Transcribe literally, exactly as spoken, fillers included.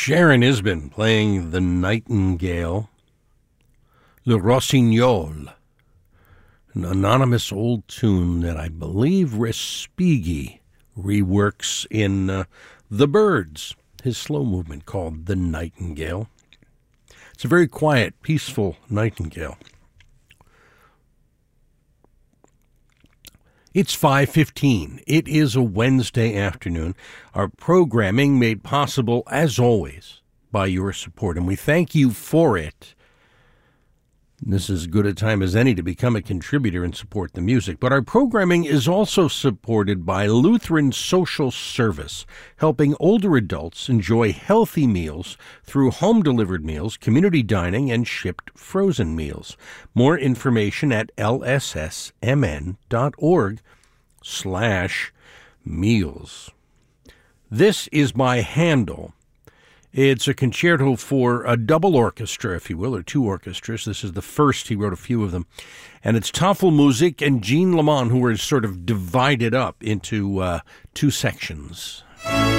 Sharon Isbin playing The Nightingale, Le Rossignol, an anonymous old tune that I believe Respighi reworks in uh, The Birds, his slow movement called The Nightingale. It's a very quiet, peaceful nightingale. It's five fifteen. It is a Wednesday afternoon. Our programming made possible, as always, by your support, and we thank you for it. This is as good a time as any to become a contributor and support the music. But our programming is also supported by Lutheran Social Service, helping older adults enjoy healthy meals through home-delivered meals, community dining, and shipped frozen meals. More information at lssmn.org slash meals. This is by Handel. It's a concerto for a double orchestra, if you will, or two orchestras. This is the first. He wrote a few of them. And it's Tafelmusik and Jean Lamont, who are sort of divided up into uh, two sections.